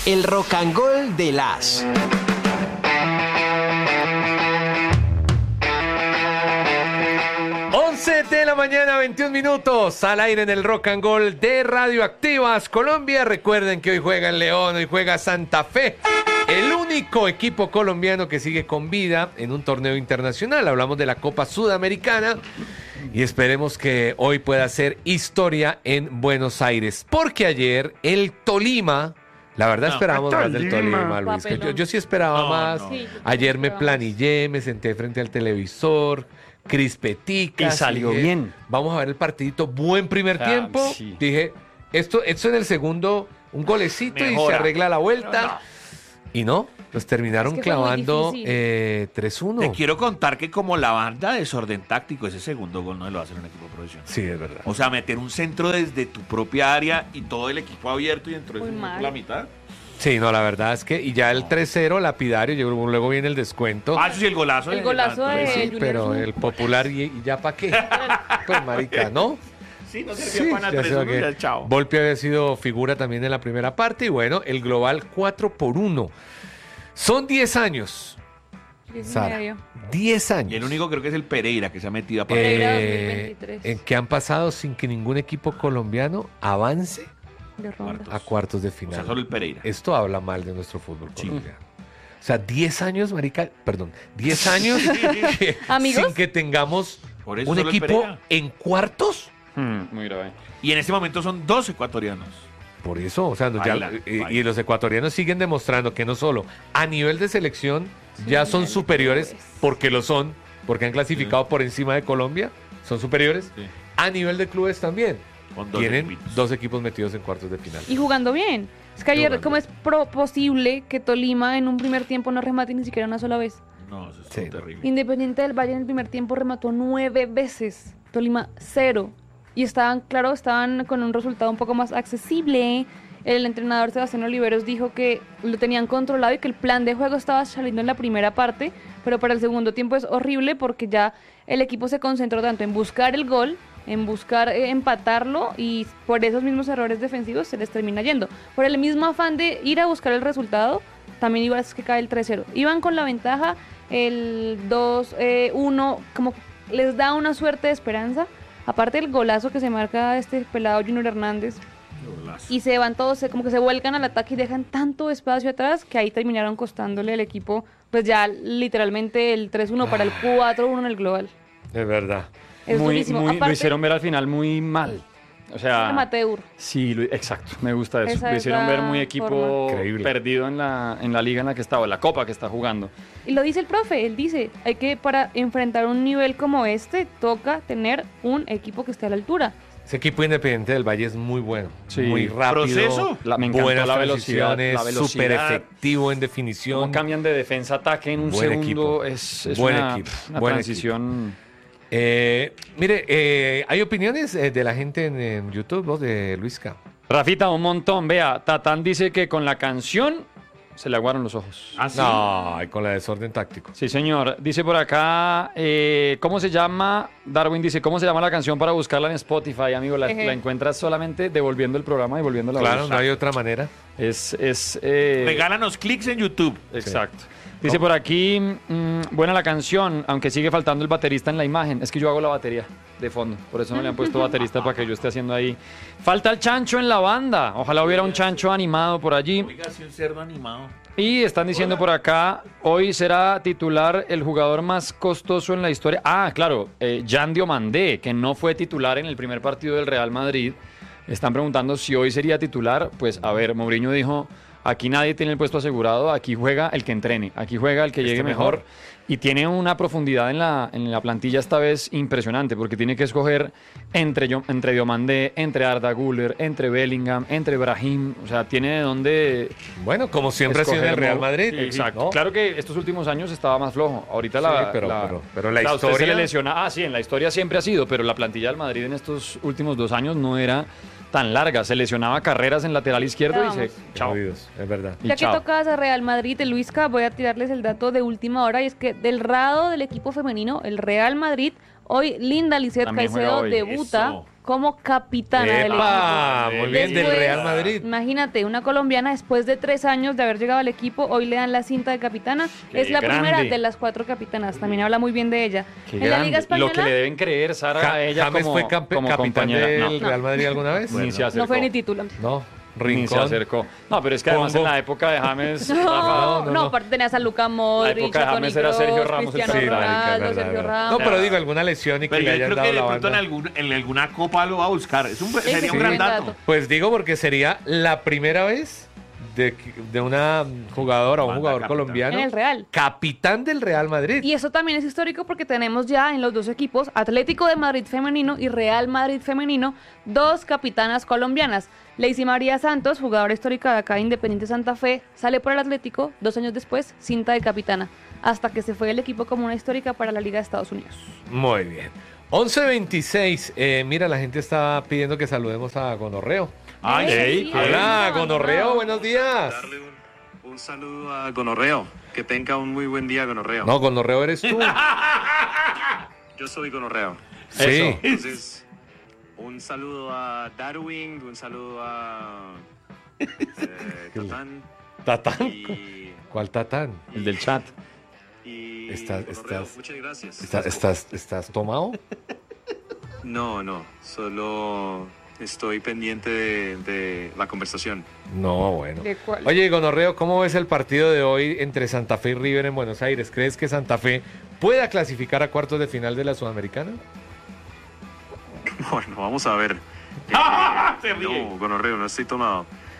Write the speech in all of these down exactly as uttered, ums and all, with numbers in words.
El Rock and Roll de las... once de la mañana, veintiún minutos, al aire en el Rock and Roll de Radioactivas Colombia. Recuerden que hoy juega en León, hoy juega Santa Fe, el único equipo colombiano que sigue con vida en un torneo internacional. Hablamos de la Copa Sudamericana y esperemos que hoy pueda hacer historia en Buenos Aires, porque ayer el Tolima... La verdad no, esperábamos más del Tolima, Luis. Yo, yo sí esperaba no, más. No. Sí, ayer me planillé, me senté frente al televisor, crispetica. Y salió dije, bien. Vamos a ver el partidito. Buen primer ah, tiempo. Sí. Dije, esto, esto en el segundo, un golecito Mejora. y se arregla la vuelta. No. Y no, los terminaron es que clavando eh, tres uno. Te quiero contar que como la banda de Desorden Táctico, ese segundo gol no lo va a hacer un equipo profesional. Sí, es verdad. O sea, meter un centro desde tu propia área y todo el equipo abierto y dentro de la mitad. Sí, no, la verdad es que, y ya el tres cero lapidario, yo, luego viene el descuento. Ah, sí, el golazo. El golazo de, de sí, Junior pero Junior. El popular, y, y ya para qué. Pues marica, ¿no? Sí, no servía sí, para nada, tres uno, ya, chao. Volpi había sido figura también en la primera parte, y bueno, el global cuatro por uno. Son diez años. Sara, diez años. Y el único creo que es el Pereira, que se ha metido a partir. Pereira dos mil veintitrés. En que han pasado sin que ningún equipo colombiano avance de cuartos. a cuartos de final. O sea, solo el Pereira. Esto habla mal de nuestro fútbol sí. colombiano. O sea, diez años, marica, perdón, diez años que, sin que tengamos un equipo en cuartos. Hmm, muy grave. Y en este momento son dos ecuatorianos. Por eso, o sea, baila, ya, baila. Y, y los ecuatorianos siguen demostrando que no solo a nivel de selección sí, ya son superiores, porque lo son, porque han clasificado sí. por encima de Colombia, son superiores, sí. a nivel de clubes también. Con dos Tienen equipos. dos equipos metidos en cuartos de final. Y jugando bien. Es que ayer, ¿cómo es pro posible que Tolima en un primer tiempo no remate ni siquiera una sola vez? No, eso es sí. terrible. Independiente del Valle en el primer tiempo remató nueve veces. Tolima, cero. Y estaban, claro, estaban con un resultado un poco más accesible. El entrenador Sebastián Oliveros dijo que lo tenían controlado y que el plan de juego estaba saliendo en la primera parte, pero para el segundo tiempo es horrible porque ya el equipo se concentró tanto en buscar el gol, en buscar eh, empatarlo, y por esos mismos errores defensivos se les termina yendo. Por el mismo afán de ir a buscar el resultado, también iba a que cae el tres cero. Iban con la ventaja, el dos uno, como les da una suerte de esperanza. Aparte del golazo que se marca este pelado Junior Hernández. Golazo. Y se van todos, se, como que se vuelcan al ataque y dejan tanto espacio atrás que ahí terminaron costándole al equipo, pues ya literalmente el tres uno para el cuatro uno en el global. Es verdad. Es muy, durísimo. Muy, Aparte, lo hicieron ver al final muy mal. O sea, amateur. Sí, lo, exacto, me gusta eso. Esa lo hicieron ver muy equipo forma. perdido en la, en la liga en la que estaba, en la copa que está jugando. Y lo dice el profe, él dice, hay que para enfrentar un nivel como este, toca tener un equipo que esté a la altura. Ese equipo Independiente del Valle es muy bueno, sí. muy rápido, ¿Proceso? La, me buenas la velocidad, súper efectivo en definición. Cómo cambian de defensa a ataque en un buen segundo, equipo. es, es buen una, equipo. una buen transición... Equipo. Eh, mire, eh, hay opiniones eh, de la gente en, en YouTube, ¿no? De Luisca. Rafita, un montón. Vea, Tatán dice que con la canción se le aguaron los ojos. ¿Ah, sí? No, y con la Desorden Táctico. Sí, señor. Dice por acá, eh, ¿cómo se llama? Darwin dice, ¿cómo se llama la canción para buscarla en Spotify, amigo? La, la encuentras solamente devolviendo el programa y volviendo la Claro, voz. no hay otra manera. Es... es eh... Regálanos clics en YouTube. Exacto. Sí. Dice por aquí, mmm, buena la canción, aunque sigue faltando el baterista en la imagen. Es que yo hago la batería de fondo, por eso no le han puesto baterista para que yo esté haciendo ahí. Falta el chancho en la banda, ojalá hubiera un chancho animado por allí. Oiga, si un cerdo animado. Y están diciendo por acá, hoy será titular el jugador más costoso en la historia. Ah, claro, eh, Jan Diomandé, que no fue titular en el primer partido del Real Madrid. Están preguntando si hoy sería titular. Pues a ver, Mourinho dijo... Aquí nadie tiene el puesto asegurado, aquí juega el que entrene, aquí juega el que llegue mejor. mejor. Y tiene una profundidad en la, en la plantilla esta vez impresionante, porque tiene que escoger entre, entre Diomandé, entre Arda Güler, entre Bellingham, entre Brahim. O sea, tiene de dónde... Bueno, como siempre ha sido en el Real Madrid. Sí, exacto. ¿No? Claro que estos últimos años estaba más flojo. Ahorita la... Sí, pero, la, pero, pero la la historia... Se le lesiona. Ah, sí, en la historia siempre ha sido, pero la plantilla del Madrid en estos últimos dos años no era... tan larga, se lesionaba Carreras en lateral izquierdo Vamos. y se... Chao. Es verdad. Ya que tocas a Real Madrid, el Luisca, voy a tirarles el dato de última hora, y es que del lado del equipo femenino, el Real Madrid Hoy Linda Lizeth También juega Caicedo hoy. debuta Eso. como capitana del equipo. ¡Epa! Muy bien, del Después, Real Madrid. Imagínate, una colombiana después de tres años de haber llegado al equipo, hoy le dan la cinta de capitana. Qué Es la grande. primera de las cuatro capitanas. También habla muy bien de ella. Qué en la grande. Liga Española Lo que le deben creer, Sara, Ja- a ella ¿James como, fue campe- como capitán compañera. del No, Real Madrid alguna vez? ni se acercó. no fue ni título. No. Ni se Rincón. acercó. No, pero es que además Congo. en la época de James, No, Rafa, no, no, no. aparte tenías a Luka Modric, época de a Toni James era Sergio Kroos, Ramos el Cristiano Sí, marica, Ronaldo, es verdad, Sergio es verdad. Ramos. No, pero digo, alguna lesión y que Pero le yo hayan creo dado que de la pronto en, banda. algún, en alguna copa lo va a buscar. Es un, Sí, sería sí, un gran buen dato. dato. Pues digo porque sería la primera vez de, de una jugadora o un Manda jugador capitán. colombiano En el Real. capitán del Real Madrid. Y eso también es histórico porque tenemos ya en los dos equipos, Atlético de Madrid femenino y Real Madrid femenino, dos capitanas colombianas. Lacey María Santos, jugadora histórica de acá de Independiente Santa Fe, sale por el Atlético, dos años después, cinta de capitana, hasta que se fue el equipo como una histórica para la Liga de Estados Unidos. Muy bien. once veintiséis. Eh, mira, la gente está pidiendo que saludemos a Gonorreo. Ay, Eh, hey, sí, Hola, no, Gonorreo, no. buenos días. Darle un, un saludo a Gonorreo. Que tenga un muy buen día, Gonorreo. No, Gonorreo eres tú. Yo soy Gonorreo. Sí. Entonces, un saludo a Darwin, un saludo a eh, Tatán ¿Tatán? y, ¿Cuál Tatán? el del chat. y Estás- Gonorreo. estás- Muchas gracias. ¿Estás, estás, estás tomado? No, no, solo estoy pendiente de, de la conversación. No, bueno. ¿De cuál? Oye, Gonorreo, ¿cómo ves el partido de hoy entre Santa Fe y River en Buenos Aires? ¿Crees que Santa Fe pueda clasificar a cuartos de final de la Sudamericana? Bueno, vamos a ver. Eh, Se ríe. no, Gonorreo, no estoy tomado.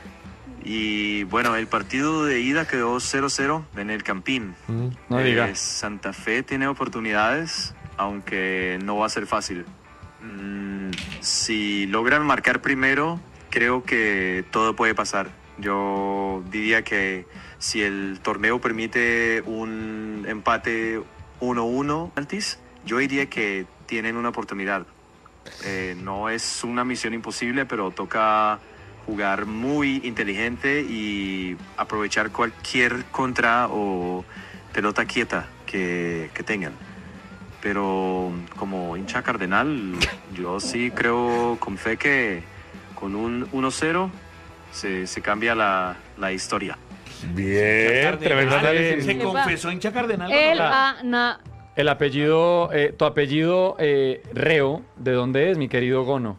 Y bueno, el partido de ida quedó cero cero en el Campín. Mm. No Eh, diga. Santa Fe tiene oportunidades, aunque no va a ser fácil. Mm, si logran marcar primero, creo que todo puede pasar. Yo diría que si el torneo permite un empate uno uno antes, yo diría que tienen una oportunidad. Eh, no es una misión imposible, pero toca jugar muy inteligente y aprovechar cualquier contra o pelota quieta que, que tengan. Pero como hincha cardenal, yo sí creo con fe que con un uno cero se, se cambia la, la historia. Bien, Cardenal, tremendo análisis. Se Epa. confesó hincha cardenal. El Hola. Ana. El apellido, eh, tu apellido eh, Reo, ¿de dónde es, mi querido Gono?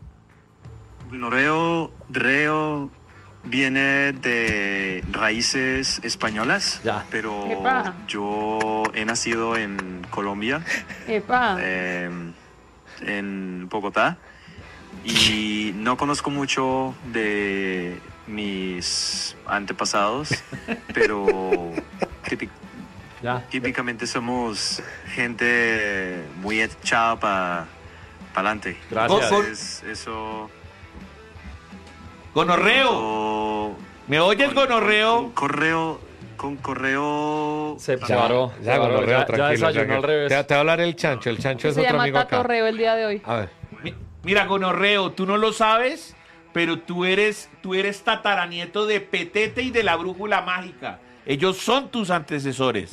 Reo, Reo viene de raíces españolas, Ya. pero Epa. yo he nacido en Colombia, Epa. eh, en Bogotá, y no conozco mucho de mis antepasados, pero típic- Ya. típicamente somos gente muy echada para adelante. Gracias. Entonces, eso... Gonorreo. o- ¿Me oyes, con- Gonorreo? Con, correo, con correo... Se Ya, paró. ya, se paró, Gonorreo, ya- ya tranquilo. desayunó tranquilo. al revés. Te, te va a hablar el chancho. El chancho es Se otro llama amigo Tato acá. Reo el día de hoy. A ver. Mi- Mira, Gonorreo, tú no lo sabes, pero tú eres, tú eres tataranieto de Petete y de la Brújula Mágica. Ellos son tus antecesores.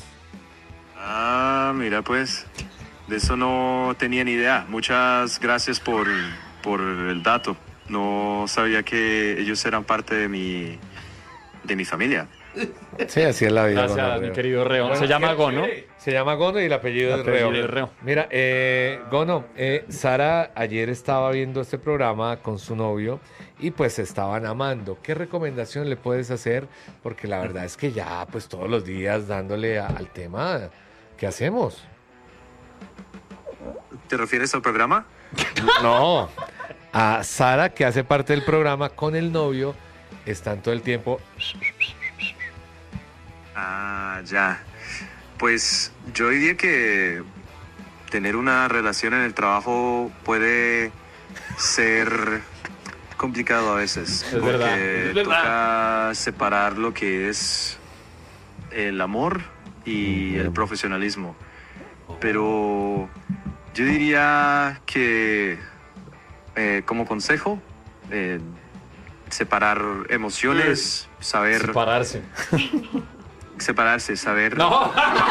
Ah, mira pues, de eso no tenía ni idea. Muchas gracias por, por el dato. No sabía que ellos eran parte de mi, de mi familia. Sí, así es la vida. Gracias, Gonorreo. mi querido Reo. Bueno, Se llama qué Gono. Se llama Gono y el apellido El es Reo. apellido es Reo. Mira, eh, Gono, eh, Sara ayer estaba viendo este programa con su novio y pues se estaban amando. ¿Qué recomendación le puedes hacer? Porque la verdad es que ya pues todos los días dándole a- al tema, ¿qué hacemos? ¿Te refieres al programa? No, a Sara que hace parte del programa con el novio, están todo el tiempo... Ah, ya. Pues yo diría que tener una relación en el trabajo puede ser complicado a veces. Es porque verdad, es verdad. toca separar lo que es el amor y el profesionalismo. Pero yo diría que eh, como consejo, eh, separar emociones, saber Separarse. separarse, saber... No.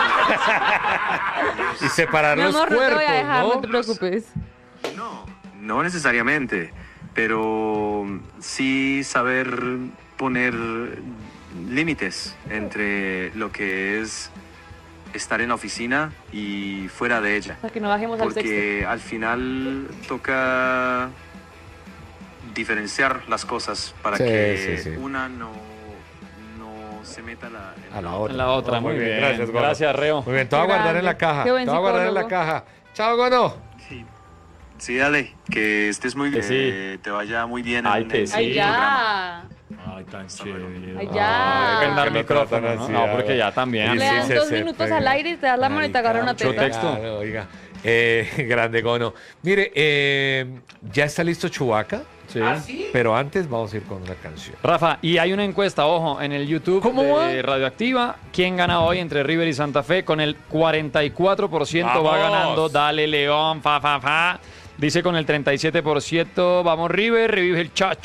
Y separar Mi los amor, no te cuerpos, voy a dejar, no, ¿no? te preocupes. No, no necesariamente, pero sí saber poner límites entre lo que es estar en la oficina y fuera de ella. Para que no bajemos al sexto. Porque al final toca diferenciar las cosas para Sí, que sí, sí. una no, no se meta la, en A la otra. En la otra, Oh, muy bien. Gracias, Gono. Gracias, Reo. Muy bien, te voy a Qué guardar en la grande. caja. Qué Te buen voy a guardar en la psicólogo. caja. Chao, Gono. Sí. Sí, dale, que estés muy Que bien, sí. que te vaya muy bien Ay, en, que en sí. el Ay, programa. ya. Ay, tan chévere. Ay, ya. Deben dar que lo micrófono, tratan ¿no? así, No, ah, porque ya también. Sí, Le sí, dan se- dos se minutos pega. al aire y te das la mano y te agarra una Mucho teta. texto. Claro, oiga. Eh, grande Gono. Mire, eh, ya está listo Chewbacca, Sí. ¿Ah, sí? pero antes vamos a ir con una canción. Rafa, y hay una encuesta, ojo, en el YouTube ¿Cómo de va? Radioactiva. ¿Quién gana hoy entre River y Santa Fe? Con el cuarenta y cuatro por ciento va ¡Vamos! ganando. Dale, León, fa, fa, fa. Dice con el treinta y siete por ciento, vamos River, revive el Chacho.